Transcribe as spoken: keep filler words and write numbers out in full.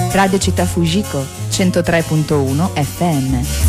Radio Città Fujiko centotre punto uno F M.